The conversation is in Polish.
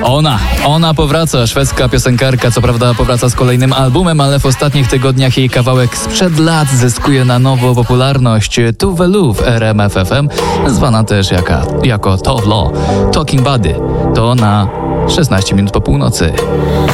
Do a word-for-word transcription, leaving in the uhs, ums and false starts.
Ona, ona powraca, szwedzka piosenkarka, co prawda powraca z kolejnym albumem, ale w ostatnich tygodniach jej kawałek sprzed lat zyskuje na nowo popularność. Tuvalu w R M F F M, zwana też jaka, jako Tovlo. Talking Buddy, to na szesnaście minut po północy.